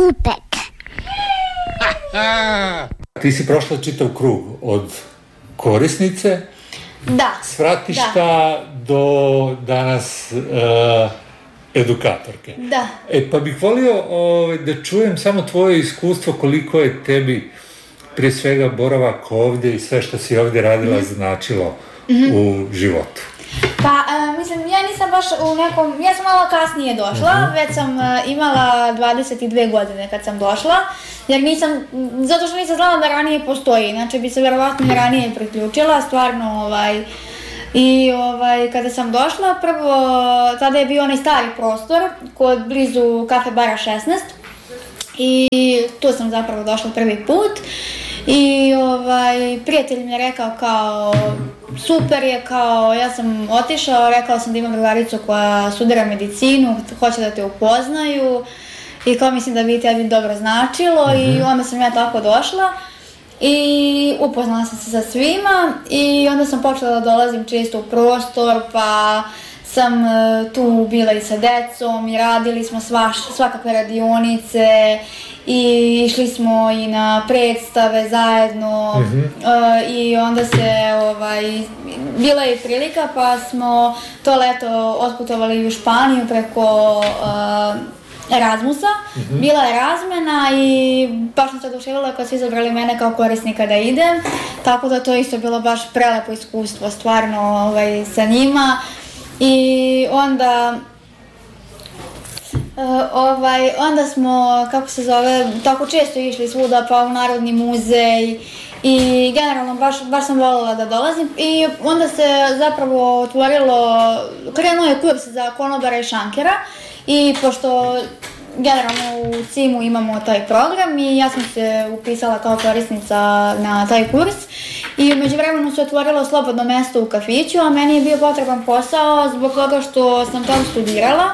Kupek. Ti si prošla čitav krug od korisnice, svratišta do danas edukatorke. Da. Pa bih volio da čujem samo tvoje iskustvo, koliko je tebi prije svega boravak ovdje i sve što si ovdje radila značilo u životu. Pa, mislim, ja nisam baš u nekom, ja sam malo kasnije došla, već sam imala 22 godine kad sam došla, jer zato što nisam znala da ranije postoji, inače bi se vjerovatno i ranije priključila, stvarno, kada sam došla, prvo, tada je bio onaj stari prostor, blizu kafe bara 16, i tu sam zapravo došla prvi put. I prijatelj mi je rekao kao, super je, kao, ja sam otišao, rekao sam da imam drugaricu koja studira medicinu, hoće da te upoznaju i kao mislim da bi tebi dobro značilo i onda sam ja tako došla i upoznala sam se sa svima i onda sam počela da dolazim često u prostor, pa sam tu bila i sa decom i radili smo svakakve radionice i išli smo i na predstave zajedno i onda se bila je prilika pa smo to leto otputovali u Španiju preko Erasmusa, bila je razmena i baš sam se oduševila kad su izabrali mene kao korisnika da idem, tako da to isto bilo baš prelepo iskustvo stvarno sa njima. I onda onda smo, kako se zove, tako često išli svuda, pa u Narodni muzej i generalno baš sam voljela da dolazim i onda se zapravo krenuo je kurs za konobara i šankera i pošto generalno u CIM-u imamo taj program i ja sam se upisala kao korisnica na taj kurs i u međuvremenu se otvorilo slobodno mesto u kafiću, a meni je bio potreban posao zbog toga što sam tamo studirala.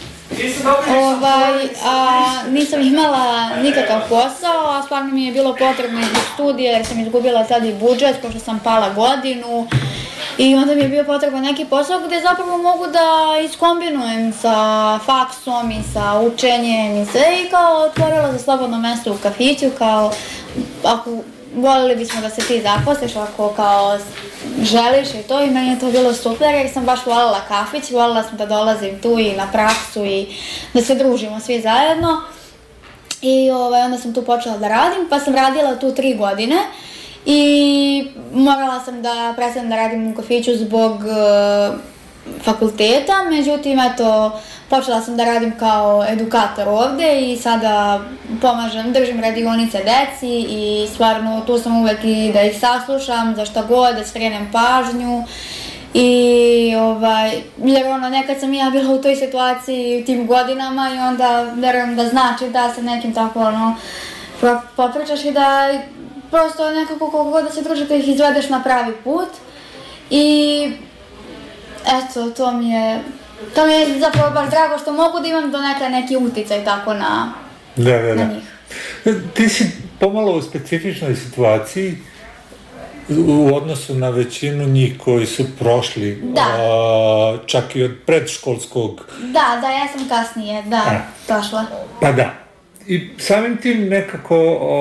Nisam imala nikakav posao, a stvarno mi je bilo potrebno zbog studija jer sam izgubila tada i budžet pošto sam pala godinu i onda mi je bio potreban neki posao gdje zapravo mogu da iskombinujem sa faksom i sa učenjem i sve i kao otvorila za slobodno mesto u kafiću kao ako voljeli bismo da se ti zaposliš ako kao želiš i to i meni je to bilo super jer sam baš voljela kafić, voljela sam da dolazim tu i na praksu i da se družimo svi zajedno i onda sam tu počela da radim pa sam radila tu 3 godine i morala sam da prestanem da radim u kafiću zbog fakulteta, međutim eto počela sam da radim kao edukator ovdje i sada pomažem, držim radionice deci i stvarno tu sam uvek i da ih saslušam za šta god, da skrenem pažnju i jer nekad sam ja bila u toj situaciji u tim godinama i onda verujem da znači da se nekim tako popričaš i da prosto nekako koliko god da se druži da ih izvedeš na pravi put i eto, to mi je zapravo baš drago što mogu da imam do neki uticaj tako na njih. Ti si pomalo u specifičnoj situaciji u odnosu na većinu njih koji su prošli, čak i od predškolskog. Da, ja sam kasnije, prošla. Pa da. I samim tim nekako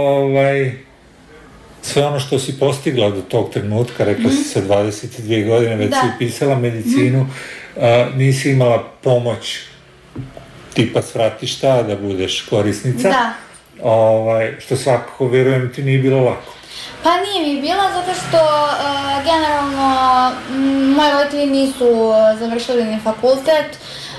sve ono što si postigla do tog trenutka, rekla si sa 22 godine, već si upisala medicinu, nisi imala pomoć tipa svratišta da budeš korisnica, što svakako, vjerujem, ti nije bilo lako. Pa nije mi bilo, zato što generalno moji roditelji nisu završili ni fakultet,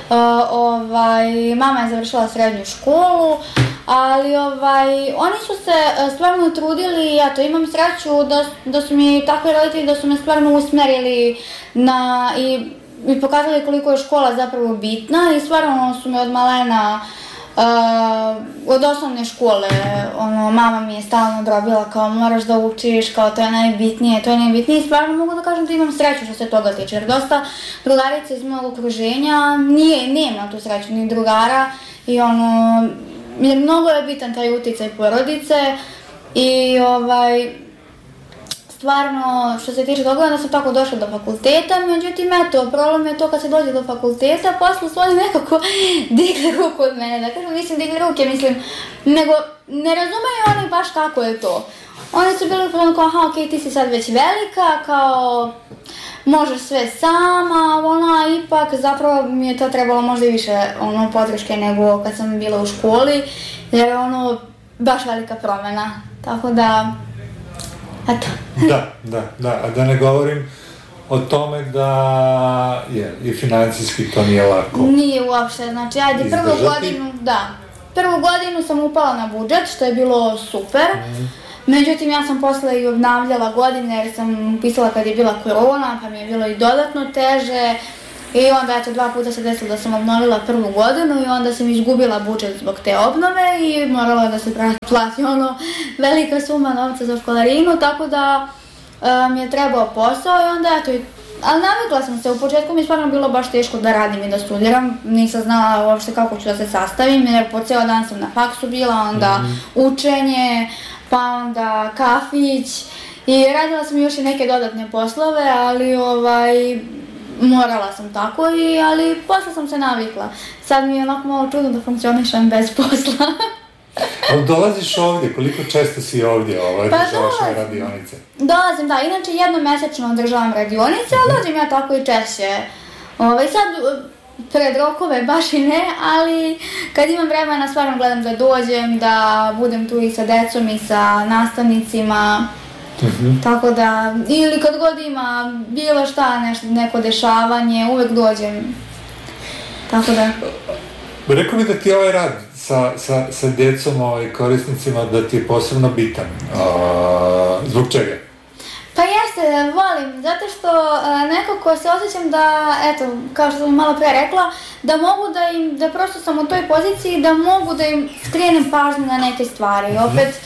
mama je završila srednju školu, ali oni su se stvarno trudili, ja to imam sreću da su mi takvi roditelji da su me stvarno usmerili i pokazali koliko je škola zapravo bitna i stvarno su me od malena od osnovne škole, mama mi je stalno drobila kao moraš da učiš, kao to je najbitnije i stvarno mogu da kažem da imam sreću što se toga tiče, jer dosta drugarica iz mojeg okruženja nema tu sreću ni drugara i jer mnogo je bitan taj uticaj porodice i stvarno, što se tiče toga, onda sam tako došla do fakulteta, međutim, eto, problem je to kad se dođe do fakulteta, posle su oni nekako digli ruku od mene, da kažem, mislim digli ruke, mislim, nego ne razumeju oni baš kako je to. Oni su bili kao, aha, okej, ti si sad već velika, kao, možeš sve sama, ipak zapravo mi je to trebalo možda i više, podrške nego kad sam bila u školi, jer je baš velika promjena, tako da, eto. Da, a da ne govorim o tome da i financijski to nije lako. Nije uopšte, znači, prvu godinu sam upala na budžet, što je bilo super. Međutim, ja sam posle i obnavljala godine jer sam upisala kad je bila korona, pa mi je bilo i dodatno teže. I onda, eto, 2 puta se desilo da sam obnovila prvu godinu i onda sam izgubila budžet zbog te obnove i morala da se plati velika suma novca za školarinu, tako da mi je trebao posao i onda, eto, ali navikla sam se, u početku mi je stvarno bilo baš teško da radim i da studiram, nisam znala uopšte kako ću da se sastavim, jer po ceo dan sam na faksu bila, onda učenje, pa onda kafić i radila sam još i neke dodatne poslove, ali morala sam tako, ali posle sam se navikla. Sad mi je onako malo čudno da funkcionišem bez posla. Ali dolaziš ovdje, koliko često si ovdje održavaš radionice? Dolazim, da, inače jednomesečno održavam radionice, ali dođem ja tako i češće. Sad pred rokove baš i ne, ali kad imam vremena stvarno gledam da dođem, da budem tu i sa decom i sa nastavnicima. Tako da, ili kad god ima bilo šta, neko dešavanje, uvek dođem. Tako da. Rekao bi da ti ovaj rad sa djecom i korisnicima da ti je posebno bitan. Zbog čega? Pa jeste, volim, zato što nekako se osjećam da, eto, kao što sam malo pre rekla, da mogu da prosto sam u toj poziciji, da mogu da im skrenem pažnju na neke stvari. Opet,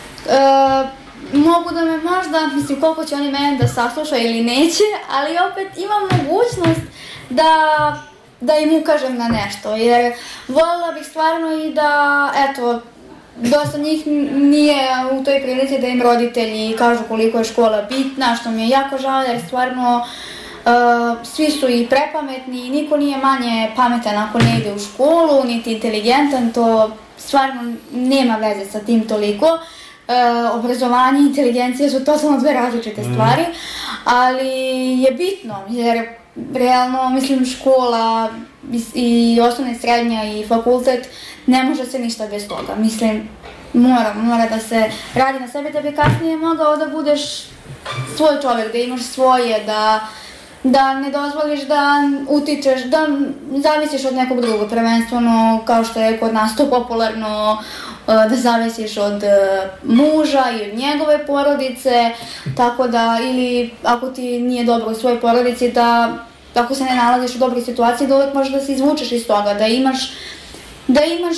mogu da me možda, mislim koliko će oni mene da saslušaju ili neće, ali opet imam mogućnost da im ukažem na nešto, jer voljela bih stvarno i da, eto, dosta njih nije u toj prilici da im roditelji kažu koliko je škola bitna, što mi je jako žao, jer stvarno svi su i prepametni i niko nije manje pametan ako ne ide u školu, niti inteligentan, to stvarno nema veze sa tim toliko. Obrazovanje i inteligencija su totalno dve različite stvari, ali je bitno, jer realno, mislim, škola i osnovna i srednja i fakultet ne može se ništa bez toga. Mislim, mora da se radi na sebi da bi kasnije mogao da budeš svoj čovjek, da imaš svoje, da ne dozvoliš da utičeš, da zavisiš od nekog drugog, prvenstveno kao što je kod nas to popularno, da zavisiš od muža i od njegove porodice, tako da, ili ako ti nije dobro u svojoj porodici, da ako se ne nalaziš u dobroj situaciji, da uvek možeš da se izvučeš iz toga, da imaš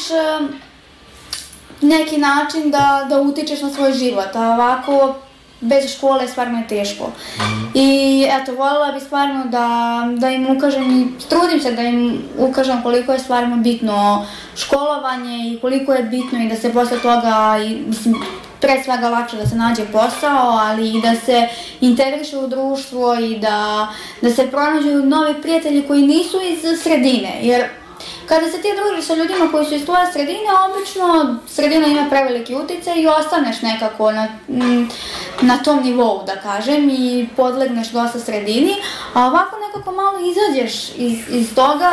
neki način da utičeš na svoj život, a ovako bez škole stvarno je teško. I eto, voljela bih stvarno da im ukažem i trudim se da im ukažem koliko je stvarno bitno školovanje i koliko je bitno i da se posle toga, mislim, pre svega lakše da se nađe posao, ali i da se integriše u društvo i da se pronađu novi prijatelji koji nisu iz sredine, jer kada se ti družiš sa ljudima koji su iz tvoje sredine, obično sredina ima preveliki uticaj i ostaneš nekako na tom nivou, da kažem, i podlegneš dosta sredini, a ovako nekako malo izađeš iz toga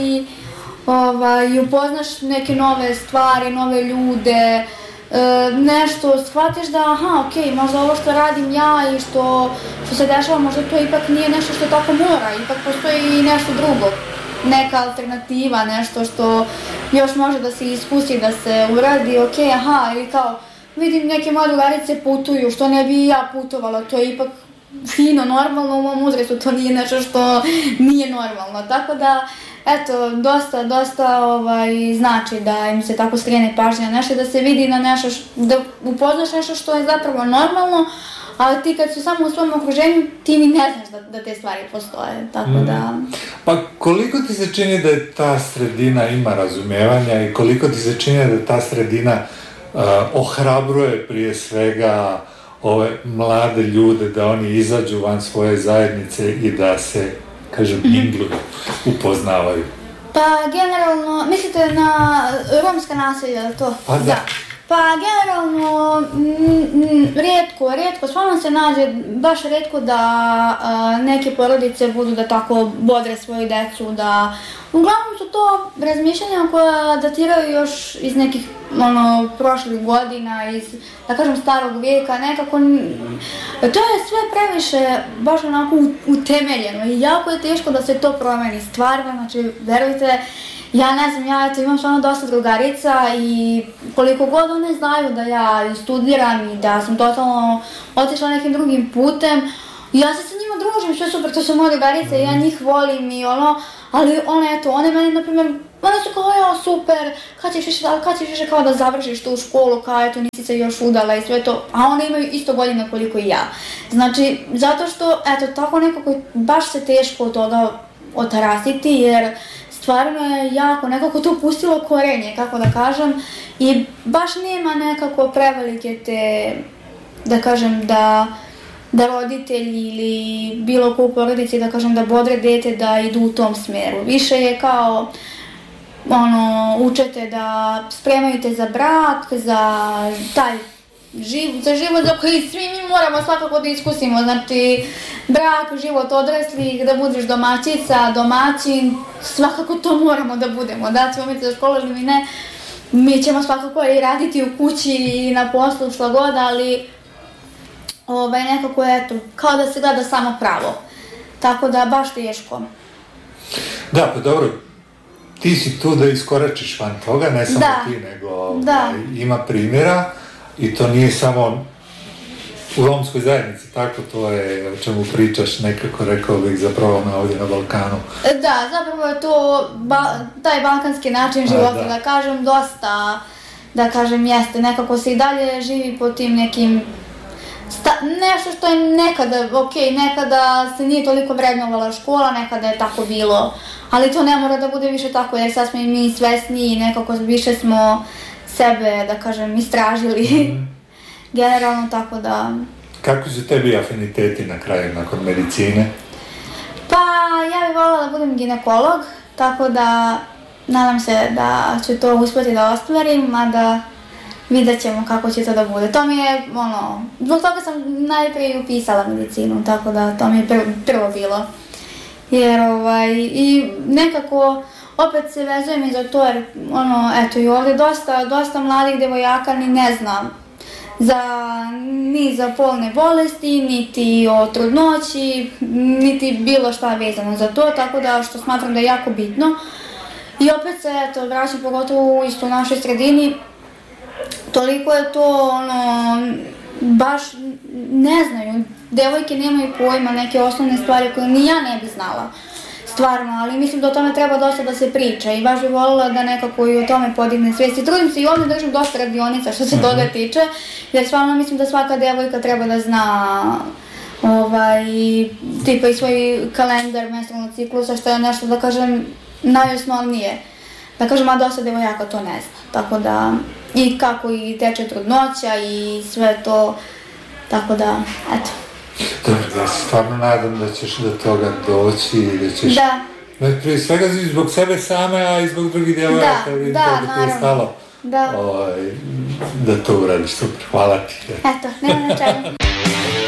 i upoznaš neke nove stvari, nove ljude, nešto, shvatiš da, okej, možda ovo što radim ja i što se dešava, možda to ipak nije nešto što tako mora, ipak postoji i nešto drugo. Neka alternativa, nešto što još može da se iskusi, da se uradi, ili kao vidim neke moje drugarice putuju, što ne bi ja putovala, to je ipak fino, normalno, u mom uzrastu to nije nešto što nije normalno, tako da, eto, dosta znači da im se tako skrene pažnja na nešto, da se vidi na nešto, da upoznaš nešto što je zapravo normalno, ali ti kad su samo u svom okruženju, ti ni ne znaš da te stvari postoje, tako da... Pa koliko ti se čini da je ta sredina ima razumijevanja i koliko ti se čini da ta sredina ohrabruje prije svega ove mlade ljude da oni izađu van svoje zajednice i da se, kažem, mingluju, upoznavaju? Pa generalno, mislite na romska naselja, je li to? Pa da. Pa generalno, rijetko, stvarno se nađe baš rijetko da neke porodice budu da tako bodre svoju decu, da uglavnom su to razmišljanja koja datiraju još iz nekih prošlih godina, iz, da kažem, starog vijeka, nekako, to je sve previše baš onako utemeljeno i jako je teško da se to promeni, stvarno, znači, verujte, ja ne znam, ja imam stvarno dosta drugarica i koliko god one znaju da ja studiram i da sam totalno otišla nekim drugim putem, ja se sa njima družim, sve super, to su moje drugarice i ja njih volim i ali one meni, na primjer, one su kao, ja, super, kad ćeš više kao da završiš tu školu, kao eto, nisi se još udala i sve to, a one imaju isto godine koliko i ja. Znači, zato što, eto, tako nekako baš se teško od toga otarasiti, jer stvarno je jako nekako to pustilo korenje, kako da kažem, i baš nema nekako prevelike te, da kažem, da roditelji ili bilo ko u porodici, da kažem, da bodre dete da idu u tom smeru. Više je kao, učete da spremaju te za brak, za taj život za koji svi mi moramo svakako da iskusimo, znači brak, život odraslih, da budeš domaćica, domaćin, svakako to moramo da budemo, da ćemo mi za školu ili ne, mi ćemo svakako i raditi u kući i na poslu što god, ali nekako eto, kao da se gleda samo pravo, tako da baš teško. Da, pa dobro, ti si tu da iskoračiš van toga, ne samo ti, nego ima primjera. I to nije samo u romskoj zajednici, tako to je o čemu pričaš nekako, rekao bih, zapravo ovdje na Balkanu. Da, zapravo je to taj balkanski način života, da kažem, dosta, da kažem, jeste, nekako se i dalje živi po tim nekim, nešto što je nekada, nekada se nije toliko vrednovala škola, nekada je tako bilo, ali to ne mora da bude više tako, jer sad smo i mi svesni i nekako više smo sebe, da kažem, istražili, generalno, tako da... Kako su tebi afiniteti na kraju, nakon medicine? Pa, ja bih voljela da budem ginekolog, tako da nadam se da ću to uspjeti da ostvarim, mada vidjet ćemo kako će to da bude. To mi je, zbog toga sam najprije upisala medicinu, tako da to mi je prvo bilo. Jer, i nekako... Opet se vezujem i za to jer, eto, i ovdje dosta mladih devojaka ni ne znam ni za polne bolesti, niti o trudnoći, niti bilo šta vezano za to, tako da što smatram da je jako bitno. I opet se, eto, vraćam pogotovo isto u našoj sredini, toliko je to, baš ne znaju, devojke nemaju pojma, neke osnovne stvari koje ni ja ne bi znala. Stvarno, ali mislim da o tome treba dosta da se priča i baš bih voljela da nekako i o tome podigne svijest. I trudim se i ovdje držim dosta radionica što se toga tiče, jer stvarno mislim da svaka devojka treba da zna tipa i svoj kalendar menstrualnog ciklusa, što je nešto, da kažem, najosnovnije. Da kažem, a dosta devojaka to ne zna, tako da, i kako i teče trudnoća i sve to, tako da, eto. Dobro, ja se stvarno nadam da ćeš do toga doći i da ćeš... Da. Prije svega zbog sebe same, a i zbog drugih djevojaka, da ti je stalo da to uradiš. Super, hvala ti. Eto, nema na čemu.